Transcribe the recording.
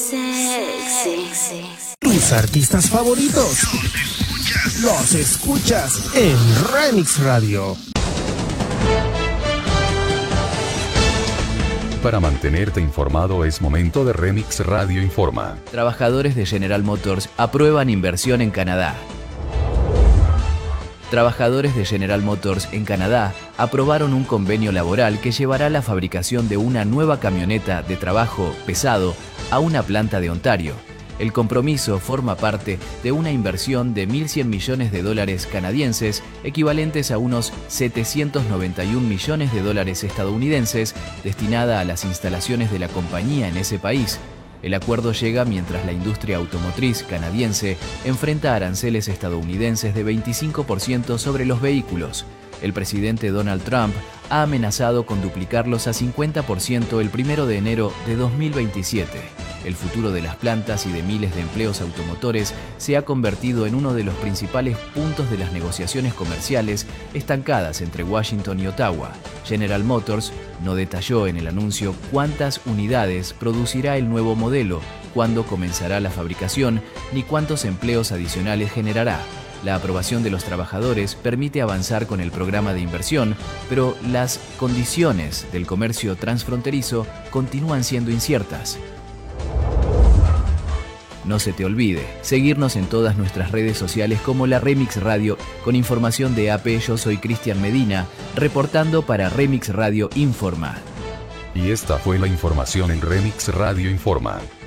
sexy. Tus artistas favoritos los escuchas en Remix Radio. Para mantenerte informado es momento de Remix Radio Informa. Trabajadores de General Motors aprueban inversión en Canadá. Trabajadores de General Motors en Canadá aprobaron un convenio laboral que llevará la fabricación de una nueva camioneta de trabajo pesado a una planta de Ontario. El compromiso forma parte de una inversión de $1.100 millones canadienses, equivalentes a unos 791 millones de dólares estadounidenses, destinada a las instalaciones de la compañía en ese país. El acuerdo llega mientras la industria automotriz canadiense enfrenta aranceles estadounidenses de 25% sobre los vehículos. El presidente Donald Trump ha amenazado con duplicarlos a 50% el 1 de enero de 2027. El futuro de las plantas y de miles de empleos automotores se ha convertido en uno de los principales puntos de las negociaciones comerciales estancadas entre Washington y Ottawa. General Motors no detalló en el anuncio cuántas unidades producirá el nuevo modelo, cuándo comenzará la fabricación, ni cuántos empleos adicionales generará. La aprobación de los trabajadores permite avanzar con el programa de inversión, pero las condiciones del comercio transfronterizo continúan siendo inciertas. No se te olvide seguirnos en todas nuestras redes sociales como la Remix Radio con información de AP. Yo soy Cristian Medina, reportando para Remix Radio Informa. Y esta fue la información en Remix Radio Informa.